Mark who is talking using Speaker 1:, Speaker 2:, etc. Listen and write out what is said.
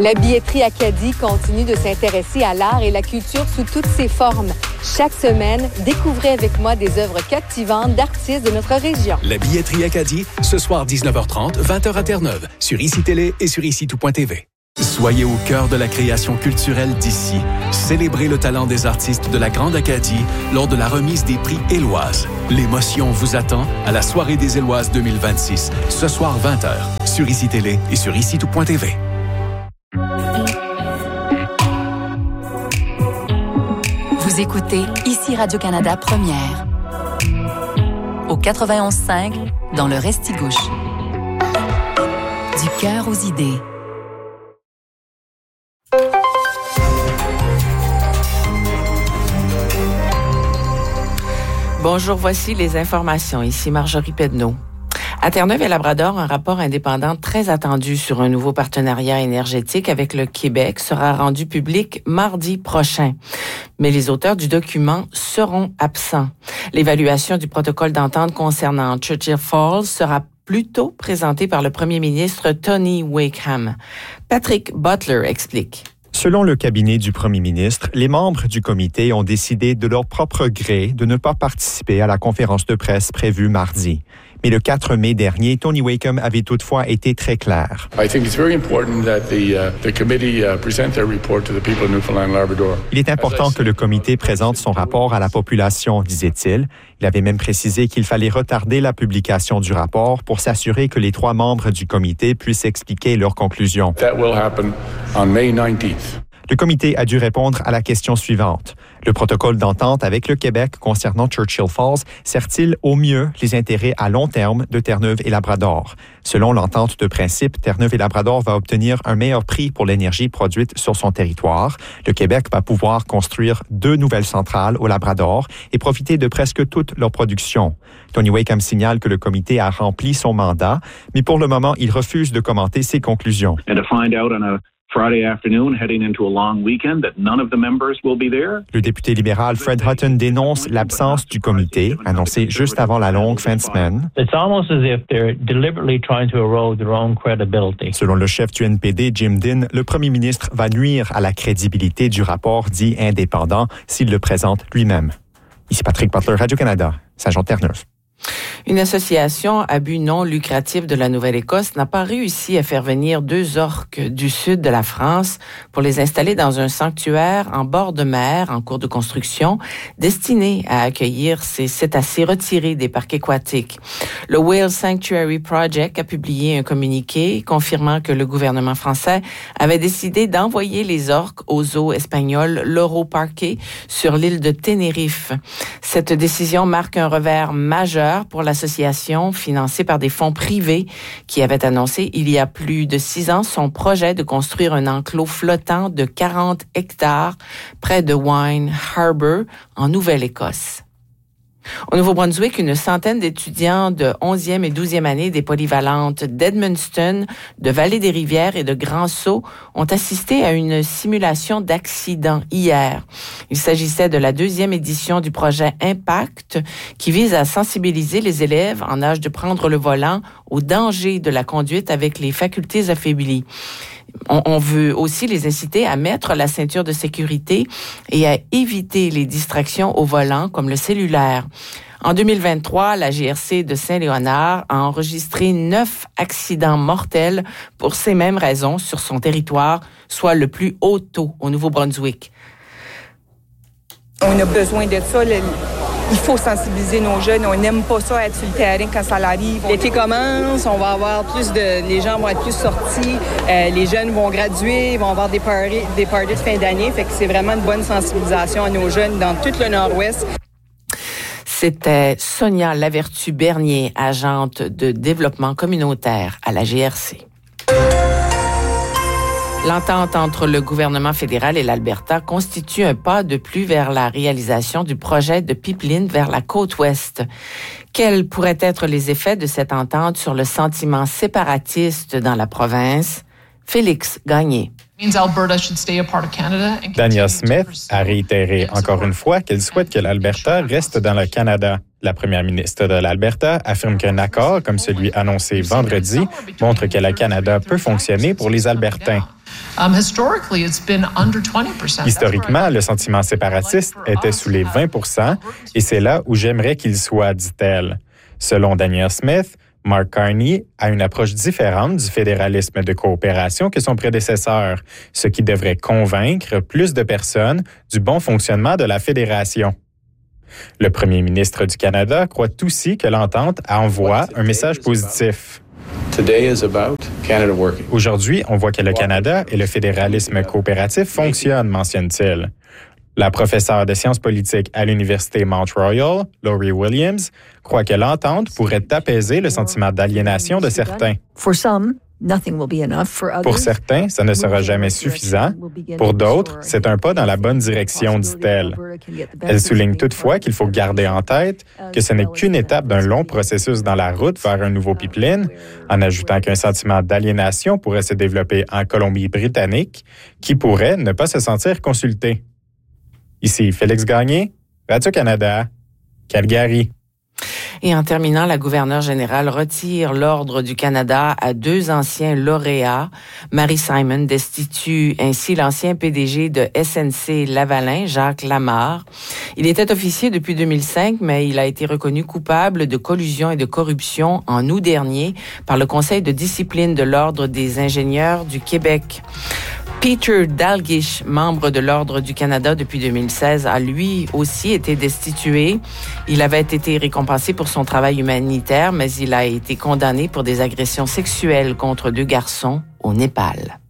Speaker 1: La billetterie Acadie continue de s'intéresser à l'art et la culture sous toutes ses formes. Chaque semaine, découvrez avec moi des œuvres captivantes d'artistes de notre région.
Speaker 2: La billetterie Acadie, ce soir 19h30, 20h à Terre-Neuve, sur ICI Télé et sur ICI-tout.tv. Soyez au cœur de la création culturelle d'ici. Célébrez le talent des artistes de la Grande Acadie lors de la remise des prix Éloises. L'émotion vous attend à la Soirée des Éloises 2026, ce soir 20h, sur ICI Télé et sur ICI-tout.tv.
Speaker 3: Vous écoutez ici Radio-Canada Première. Au 91.5, dans le Restigouche. Du cœur aux idées.
Speaker 4: Bonjour, voici les informations. Ici Marjorie Pedneau. À Terre-Neuve et Labrador, un rapport indépendant très attendu sur un nouveau partenariat énergétique avec le Québec sera rendu public mardi prochain. Mais les auteurs du document seront absents. L'évaluation du protocole d'entente concernant Churchill Falls sera plutôt présentée par le premier ministre Tony Wakeham. Patrick Butler explique.
Speaker 5: Selon le cabinet du premier ministre, les membres du comité ont décidé de leur propre gré de ne pas participer à la conférence de presse prévue mardi. Mais le 4 mai dernier, Tony Wakeham avait toutefois été très clair. Il est important que le comité présente son rapport à la population, disait-il. Il avait même précisé qu'il fallait retarder la publication du rapport pour s'assurer que les 3 membres du comité puissent expliquer leurs conclusions.
Speaker 6: That will happen on May 19th.
Speaker 5: Le comité a dû répondre à la question suivante. Le protocole d'entente avec le Québec concernant Churchill Falls sert-il au mieux les intérêts à long terme de Terre-Neuve et Labrador? Selon l'entente de principe, Terre-Neuve et Labrador va obtenir un meilleur prix pour l'énergie produite sur son territoire. Le Québec va pouvoir construire 2 nouvelles centrales au Labrador et profiter de presque toute leur production. Tony Wakeham signale que le comité a rempli son mandat, mais pour le moment, il refuse de commenter ses conclusions. Le député libéral Fred Hutton dénonce l'absence du comité, annoncé juste avant la longue fin de semaine. Selon le chef du NPD, Jim Dinn, le premier ministre va nuire à la crédibilité du rapport dit indépendant s'il le présente lui-même. Ici Patrick Butler, Radio-Canada, Saint-Jean-Terre-Neuve.
Speaker 4: Une association à but non lucratif de la Nouvelle-Écosse n'a pas réussi à faire venir 2 orques du sud de la France pour les installer dans un sanctuaire en bord de mer en cours de construction destiné à accueillir ces cétacés retirés des parcs aquatiques. Le Whale Sanctuary Project a publié un communiqué confirmant que le gouvernement français avait décidé d'envoyer les orques aux eaux espagnoles Loro Parque sur l'île de Tenerife. Cette décision marque un revers majeur pour l'association financée par des fonds privés qui avait annoncé il y a plus de 6 ans son projet de construire un enclos flottant de 40 hectares près de Wine Harbour en Nouvelle-Écosse. Au Nouveau-Brunswick, une centaine d'étudiants de 11e et 12e année des polyvalentes d'Edmundston, de Vallée-des-Rivières et de Grand-Sault ont assisté à une simulation d'accident hier. Il s'agissait de la 2e édition du projet Impact qui vise à sensibiliser les élèves en âge de prendre le volant aux dangers de la conduite avec les facultés affaiblies. On veut aussi les inciter à mettre la ceinture de sécurité et à éviter les distractions au volant comme le cellulaire. En 2023, la GRC de Saint-Léonard a enregistré 9 accidents mortels pour ces mêmes raisons sur son territoire, soit le plus haut taux au Nouveau-Brunswick.
Speaker 7: On a besoin de ça. Il faut sensibiliser nos jeunes. On n'aime pas ça être sur le terrain quand ça arrive. L'été commence, on va avoir les gens vont être plus sortis, les jeunes vont graduer, vont avoir des parties de fin d'année. Fait que c'est vraiment une bonne sensibilisation à nos jeunes dans tout le Nord-Ouest.
Speaker 4: C'était Sonia Lavertu-Bernier, agente de développement communautaire à la GRC. L'entente entre le gouvernement fédéral et l'Alberta constitue un pas de plus vers la réalisation du projet de pipeline vers la côte ouest. Quels pourraient être les effets de cette entente sur le sentiment séparatiste dans la province? Félix Gagné.
Speaker 8: Danielle Smith a réitéré encore une fois qu'elle souhaite que l'Alberta reste dans le Canada. La première ministre de l'Alberta affirme qu'un accord comme celui annoncé vendredi montre que le Canada peut fonctionner pour les Albertains. Historiquement, le sentiment séparatiste était sous les 20 % et c'est là où j'aimerais qu'il soit, dit-elle. Selon Danielle Smith, Mark Carney a une approche différente du fédéralisme de coopération que son prédécesseur, ce qui devrait convaincre plus de personnes du bon fonctionnement de la fédération. Le premier ministre du Canada croit aussi que l'entente envoie un message positif. Aujourd'hui, on voit que le Canada et le fédéralisme coopératif fonctionnent, mentionne-t-il. La professeure de sciences politiques à l'Université Mount Royal, Laurie Williams, croit que l'entente pourrait apaiser le sentiment d'aliénation de certains. Pour certains, ça ne sera jamais suffisant. Pour d'autres, c'est un pas dans la bonne direction, dit-elle. Elle souligne toutefois qu'il faut garder en tête que ce n'est qu'une étape d'un long processus dans la route vers un nouveau pipeline, en ajoutant qu'un sentiment d'aliénation pourrait se développer en Colombie-Britannique, qui pourrait ne pas se sentir consulté. Ici Félix Gagné, Radio-Canada, Calgary.
Speaker 4: Et en terminant, la gouverneure générale retire l'Ordre du Canada à 2 anciens lauréats. Mary Simon destitue ainsi l'ancien PDG de SNC Lavalin, Jacques Lamarre. Il était officier depuis 2005, mais il a été reconnu coupable de collusion et de corruption en août dernier par le Conseil de discipline de l'Ordre des ingénieurs du Québec. Peter Dalgish, membre de l'Ordre du Canada depuis 2016, a lui aussi été destitué. Il avait été récompensé pour son travail humanitaire, mais il a été condamné pour des agressions sexuelles contre 2 garçons au Népal.